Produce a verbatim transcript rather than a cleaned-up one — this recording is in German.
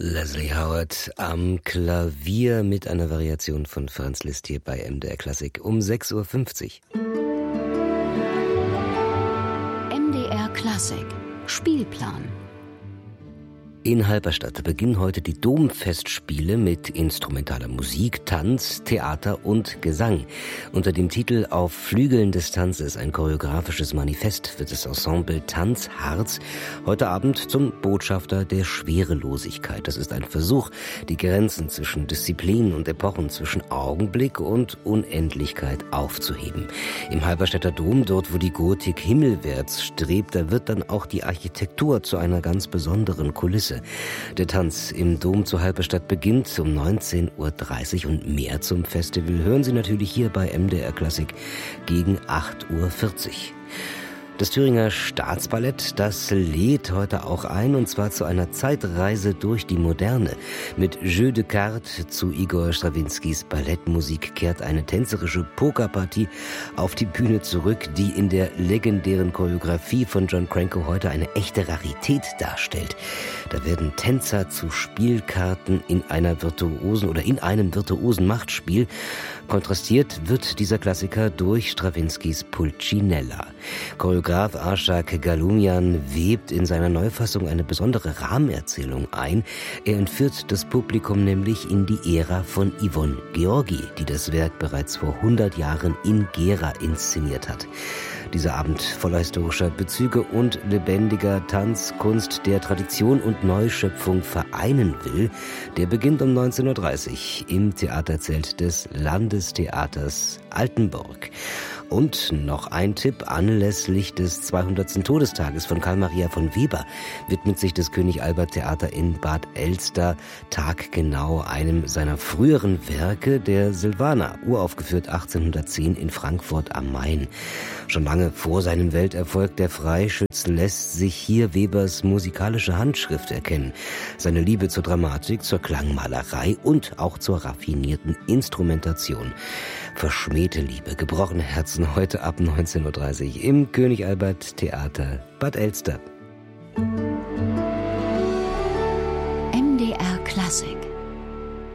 Leslie Howard am Klavier mit einer Variation von Franz Liszt hier bei M D R Klassik um sechs Uhr fünfzig. M D R Klassik Spielplan. In Halberstadt beginnen heute die Domfestspiele mit instrumentaler Musik, Tanz, Theater und Gesang. Unter dem Titel Auf Flügeln des Tanzes, ein choreografisches Manifest, wird das Ensemble Tanz Harz heute Abend zum Botschafter der Schwerelosigkeit. Das ist ein Versuch, die Grenzen zwischen Disziplin und Epochen, zwischen Augenblick und Unendlichkeit aufzuheben. Im Halberstädter Dom, dort wo die Gotik himmelwärts strebt, da wird dann auch die Architektur zu einer ganz besonderen Kulisse. Der Tanz im Dom zu Halberstadt beginnt um neunzehn Uhr dreißig und mehr zum Festival hören Sie natürlich hier bei M D R Klassik gegen acht Uhr vierzig. Das Thüringer Staatsballett, das lädt heute auch ein, und zwar zu einer Zeitreise durch die Moderne. Mit Jeu de Cartes zu Igor Strawinskys Ballettmusik kehrt eine tänzerische Pokerpartie auf die Bühne zurück, die in der legendären Choreografie von John Cranko heute eine echte Rarität darstellt. Da werden Tänzer zu Spielkarten in einer virtuosen oder in einem virtuosen Machtspiel. Kontrastiert wird dieser Klassiker durch Strawinskys Pulcinella. Choreograf Arshak Galumian webt in seiner Neufassung eine besondere Rahmenerzählung ein. Er entführt das Publikum nämlich in die Ära von Yvonne Georgi, die das Werk bereits vor hundert Jahren in Gera inszeniert hat. Dieser Abend voller historischer Bezüge und lebendiger Tanzkunst, der Tradition und Neuschöpfung vereinen will, der beginnt um neunzehn Uhr dreißig im Theaterzelt des Landestheaters Altenburg. Und noch ein Tipp: Anlässlich des zweihundertsten Todestages von Karl Maria von Weber widmet sich das König-Albert-Theater in Bad Elster taggenau einem seiner früheren Werke, der Silvaner, uraufgeführt achtzehnhundertzehn in Frankfurt am Main. Schon lange vor seinem Welterfolg der Freischützen lässt sich hier Webers musikalische Handschrift erkennen. Seine Liebe zur Dramatik, zur Klangmalerei und auch zur raffinierten Instrumentation. Verschmähte Liebe, gebrochene Herzen, heute ab neunzehn Uhr dreißig im König-Albert-Theater Bad Elster. M D R Klassik